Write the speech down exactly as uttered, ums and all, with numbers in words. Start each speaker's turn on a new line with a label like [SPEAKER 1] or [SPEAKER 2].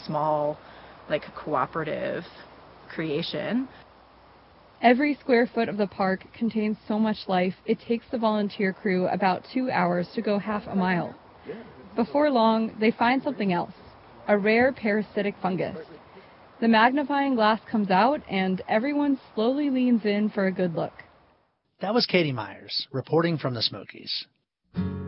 [SPEAKER 1] small, like, cooperative creation.
[SPEAKER 2] Every square foot of the park contains so much life, it takes the volunteer crew about two hours to go half a mile. Before long, they find something else, a rare parasitic fungus. The magnifying glass comes out, and everyone slowly leans in for a good look.
[SPEAKER 3] That was Katie Myers, reporting from the Smokies.